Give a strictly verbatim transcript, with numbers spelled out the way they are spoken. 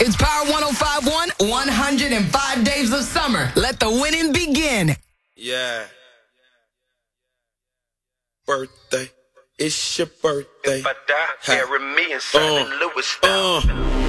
It's Power one oh five point one, one hundred five days of summer. Let the winning begin. Yeah. Birthday. It's your birthday. If I die, bury me inside Uh, the Louis style. uh.